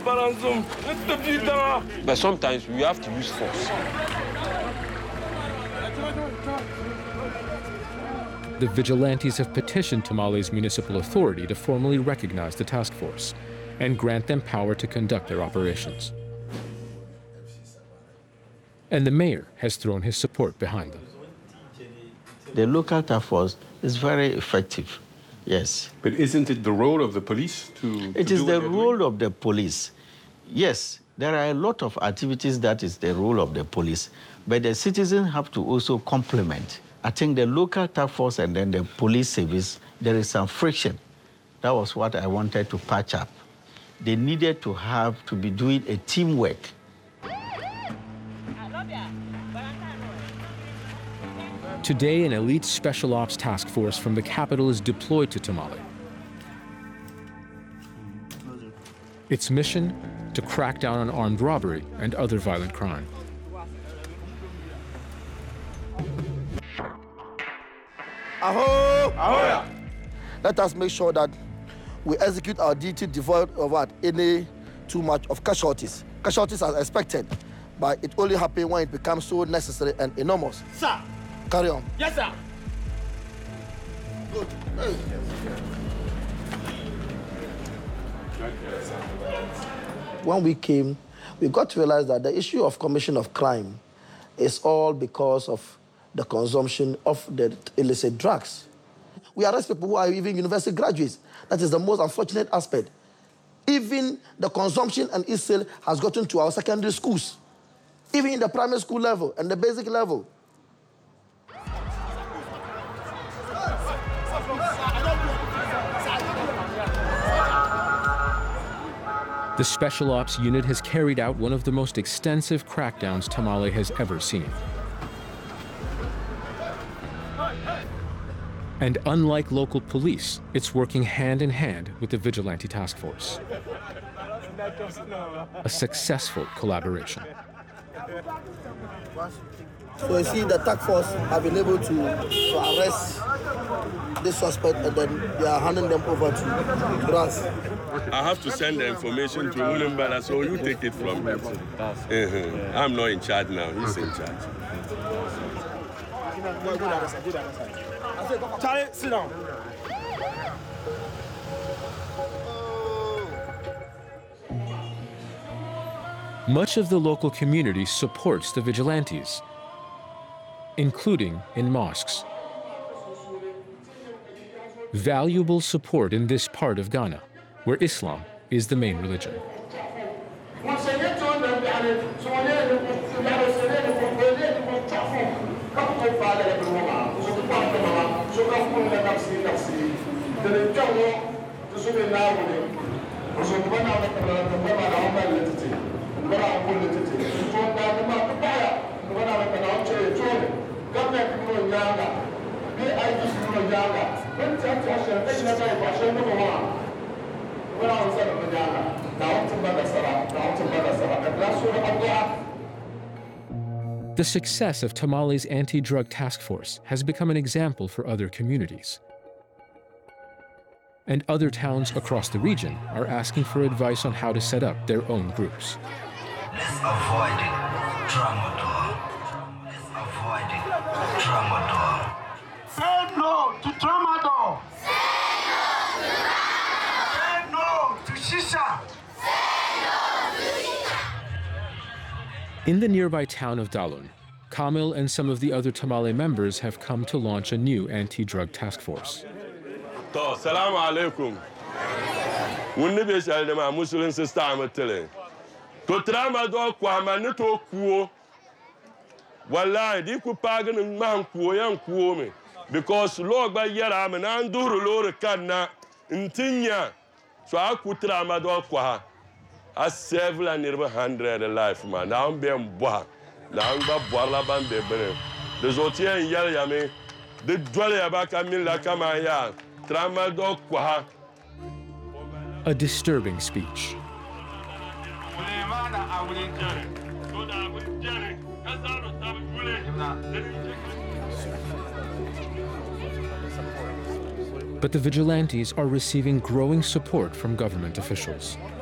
But sometimes we have to use force. The vigilantes have petitioned Tamale's municipal authority to formally recognize the task force and grant them power to conduct their operations. And the mayor has thrown his support behind them. The local task force is very effective, yes. But isn't it the role of the police to It is the role of the police. Yes, there are a lot of activities that is the role of the police, but the citizens have to also complement. I think the local task force and then the police service, there is some friction. That was what I wanted to patch up. They needed to be doing a teamwork. Today, an elite special ops task force from the capital is deployed to Tamale. Its mission, to crack down on armed robbery and other violent crime. Aho! Ahoy! Let us make sure that we execute our duty devoid of any too much of casualties. Casualties are expected, but it only happens when it becomes so necessary and enormous. Sir! Carry on. Yes, sir. Good. Hey. When we came, we got to realize that the issue of commission of crime is all because of the consumption of the illicit drugs. We arrest people who are even university graduates. That is the most unfortunate aspect. Even the consumption and e-sale has gotten to our secondary schools, even in the primary school level and the basic level. The Special Ops Unit has carried out one of the most extensive crackdowns Tamale has ever seen. And unlike local police, it's working hand in hand with the Vigilante Task Force. A successful collaboration. So you see, the task force have been able to arrest this suspect, and then they are handing them over to us. I have to send the information to Mulimbala, so you take it from him. I'm not in charge now, he's in charge. Charlie, sit down. Much of the local community supports the vigilantes, including in mosques. Valuable support in this part of Ghana, where Islam is the main religion. The success of Tamale's anti-drug task force has become an example for other communities. And other towns across the region are asking for advice on how to set up their own groups. Let's avoid tramadol. Let's avoid tramadol. Say no to tramadol. Say no to shisha. In the nearby town of Dalun, Kamil and some of the other Tamale members have come to launch a new anti-drug task force. Assalamu alaikum. Wunni be shal ma Muslim sister amatele. To tramadol kwa manito kuo. Wallahi di ku pagan man kuo yan kuo me. Because Lord ba yara me na nduru lore kanna ntinya. So aku tramadol kwa. A several and 100 life man. Now I'm being boa. Now I'm boa ban be bene. The zotia in yell yame. The dwelle abaka min la kama ya. Tramadol kwa. A disturbing speech. But the vigilantes are receiving growing support from government officials.